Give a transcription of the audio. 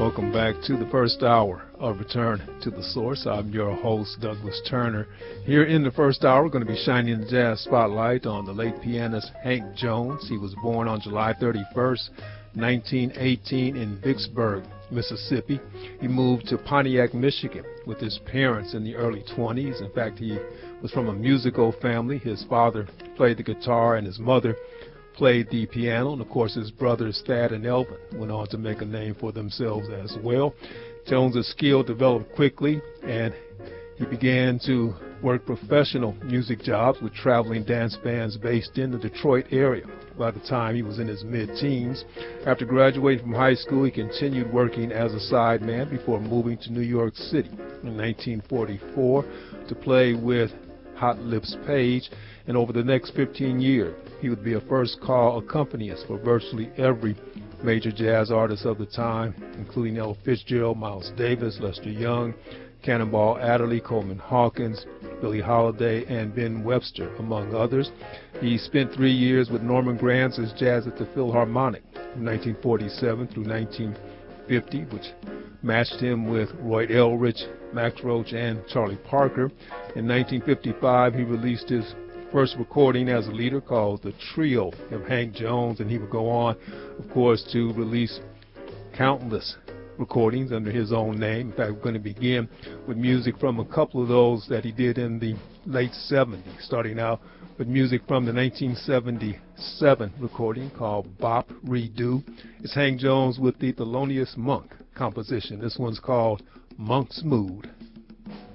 Welcome back to the first hour of Return to the Source. I'm your host, Douglas Turner. Here in the first hour, we're going to be shining the jazz spotlight on the late pianist Hank Jones. He was born on July 31st, 1918 in Vicksburg, Mississippi. He moved to Pontiac, Michigan with his parents in the early 20s. In fact, he was from a musical family. His father played the guitar and his mother played the piano, and of course his brothers Thad and Elvin went on to make a name for themselves as well. Jones' skill developed quickly, and he began to work professional music jobs with traveling dance bands based in the Detroit area by the time he was in his mid-teens. After graduating from high school, he continued working as a sideman before moving to New York City in 1944 to play with Hot Lips Page, and over the next 15 years, he would be a first-call accompanist for virtually every major jazz artist of the time, including Ella Fitzgerald, Miles Davis, Lester Young, Cannonball Adderley, Coleman Hawkins, Billie Holiday, and Ben Webster, among others. He spent 3 years with Norman Granz's Jazz at the Philharmonic from 1947 through 1950, which matched him with Roy Eldridge, Max Roach, and Charlie Parker. In 1955, he released his first recording as a leader called The Trio of Hank Jones, and he would go on, of course, to release countless recordings under his own name. In fact, we're going to begin with music from a couple of those that he did in the late 70s, starting out with music from the 1977 recording called Bop Redo. It's Hank Jones with the Thelonious Monk composition. This one's called Monk's Mood.